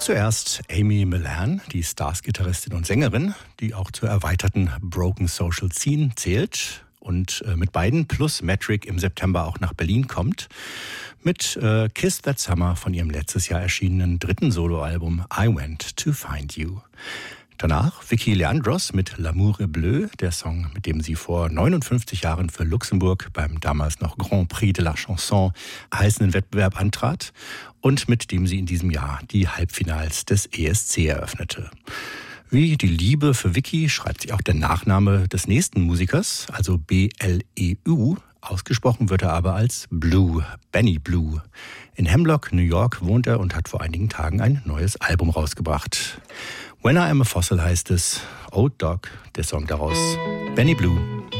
Zuerst Amy Millan, die Stars-Gitarristin und Sängerin, die auch zur erweiterten Broken Social Scene zählt und mit beiden plus Metric im September auch nach Berlin kommt, mit Kiss That Summer von ihrem letztes Jahr erschienenen dritten Soloalbum I Went to Find You. Danach Vicky Leandros mit L'amour est bleu, der Song, mit dem sie vor 59 Jahren für Luxemburg beim damals noch Grand Prix de la Chanson heißenden Wettbewerb antrat und mit dem sie in diesem Jahr die Halbfinals des ESC eröffnete. Wie die Liebe für Vicky schreibt sich auch der Nachname des nächsten Musikers, also B-L-E-U. Ausgesprochen wird er aber als Blue, Benny Blue. In Hemlock, New York wohnt er und hat vor einigen Tagen ein neues Album rausgebracht. When I Am a Fossil heißt es, Old Dog, der Song daraus, Benny Blue.